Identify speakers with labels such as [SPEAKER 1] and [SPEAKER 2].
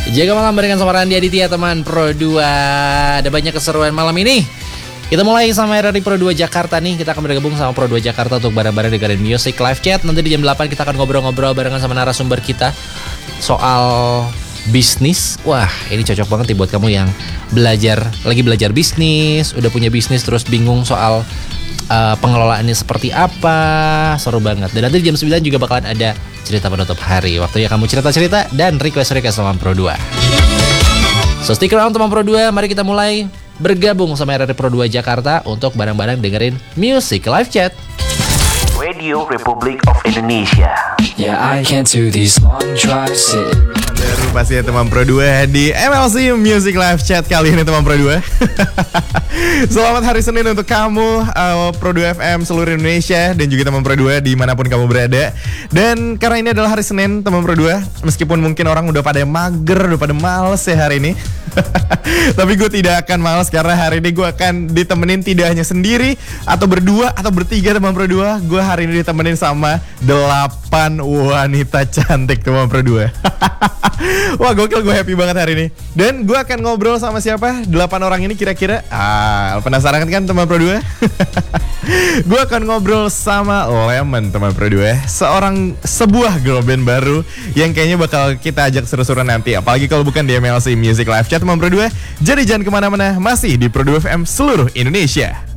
[SPEAKER 1] Jaga malam barengan sama Randy Aditya teman Pro 2. Ada banyak keseruan malam ini. Kita mulai sama RRI Pro 2 Jakarta nih. Kita akan bergabung sama Pro 2 Jakarta untuk bareng-bareng dengerin Music Live Chat. Nanti di jam 8 kita akan ngobrol-ngobrol barengan sama narasumber kita soal bisnis. Wah, ini cocok banget nih buat kamu yang lagi belajar bisnis, udah punya bisnis terus bingung soal pengelolaannya seperti apa. Seru banget. Dan nanti di jam 9 juga bakalan ada cerita penutup hari. Waktunya kamu cerita-cerita dan request-request sama Pro 2. So stick around teman Pro 2. Mari kita mulai bergabung sama RRI Pro 2 Jakarta untuk bareng-bareng dengerin Music Live Chat.
[SPEAKER 2] Radio Republic of Indonesia.
[SPEAKER 3] Yeah, I can't do these long drives sitting.
[SPEAKER 4] Baru pasti ya teman Pro 2 di MLC Music Live Chat kali ini teman Pro 2. Selamat hari Senin untuk kamu Pro 2 FM seluruh Indonesia dan juga teman Pro 2 dimanapun kamu berada. Dan karena ini adalah hari Senin teman Pro 2, meskipun mungkin orang udah pada mager, udah pada males ya hari ini. Tapi gue tidak akan males karena hari ini gue akan ditemenin tidak hanya sendiri atau berdua atau bertiga teman Pro 2. Gue hari ini ditemenin sama 8 wanita cantik teman Pro 2. Wah gokil, gue happy banget hari ini. Dan gue akan ngobrol sama siapa? 8 orang ini kira-kira. Penasaran kan teman Pro 2? Gue akan ngobrol sama Lemon teman Pro 2, sebuah girl band baru yang kayaknya bakal kita ajak seru-seruan nanti. Apalagi kalau bukan di MLC Music Live Chat teman Pro 2. Jadi jangan kemana-mana, masih di Pro 2 FM seluruh Indonesia.